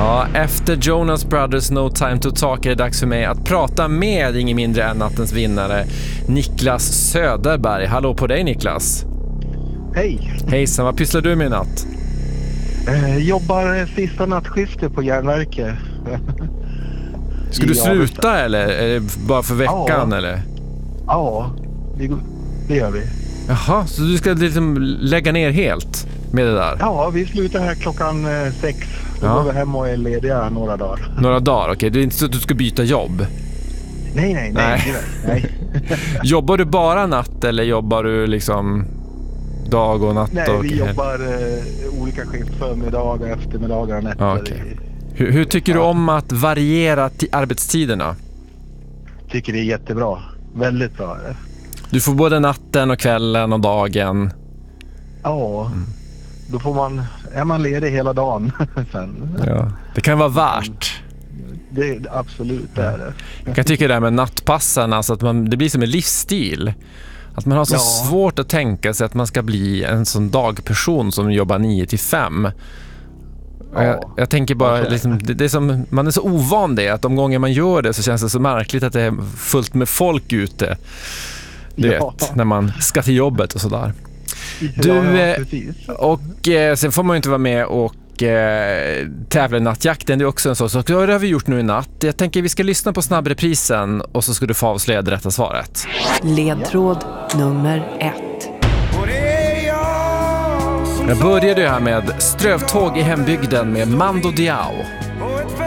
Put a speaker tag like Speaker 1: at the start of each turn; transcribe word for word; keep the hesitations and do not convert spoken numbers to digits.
Speaker 1: Ja, efter Jonas Brothers No Time to Talk är det dags för mig att prata med ingen mindre än nattens vinnare, Niklas Söderberg. Hallå på dig, Niklas.
Speaker 2: Hej.
Speaker 1: Hejsan, vad pysslar du med i natt?
Speaker 2: Eh, jobbar sista nattskiftet på järnverket.
Speaker 1: Ska du sluta eller är det bara för veckan?
Speaker 2: Ja.
Speaker 1: Eller?
Speaker 2: Ja, det, det gör vi.
Speaker 1: Jaha, så du ska liksom lägga ner helt med det där?
Speaker 2: Ja, vi slutar här klockan eh, sex. Då
Speaker 1: Ja.
Speaker 2: går vi hem och är lediga några dagar.
Speaker 1: Några dagar, okej. Okay. Det är inte så att du ska byta jobb?
Speaker 2: Nej, nej, nej.
Speaker 1: Nej.
Speaker 2: nej.
Speaker 1: Jobbar du bara natt eller jobbar du liksom dag och natt?
Speaker 2: Nej,
Speaker 1: och...
Speaker 2: vi jobbar eh, olika skift, förmiddagar, eftermiddagar och nätter.
Speaker 1: Ja, okay. hur, hur tycker ja. du om att variera t- arbetstiderna?
Speaker 2: Tycker det är jättebra. Väldigt bra.
Speaker 1: Du får både natten och kvällen och dagen.
Speaker 2: Ja, mm. Då får man, är man ledig hela dagen sen.
Speaker 1: Ja, det kan vara värt.
Speaker 2: Det, absolut, det är det.
Speaker 1: Jag kan tycka det här med nattpassen, alltså att man, det blir som en livsstil. Att man har så ja. svårt att tänka sig att man ska bli en sån dagperson som jobbar nio till fem. Ja. Jag, jag tänker bara, liksom, det, det är som, man är så ovan det, att de gånger man gör det så känns det så märkligt att det är fullt med folk ute. Du ja. vet, när man ska till jobbet och sådär. Du, ja, ja, och eh, sen får man ju inte vara med och eh, tävla i nattjakten. Det är också en sån sak. Det har vi gjort nu i natt. Jag tänker vi ska lyssna på snabbreprisen och så ska du få avslöja det rätta svaret.
Speaker 3: Ledtråd nummer ett.
Speaker 1: Jag började här med Strövtåg i hembygden med Mando Diao.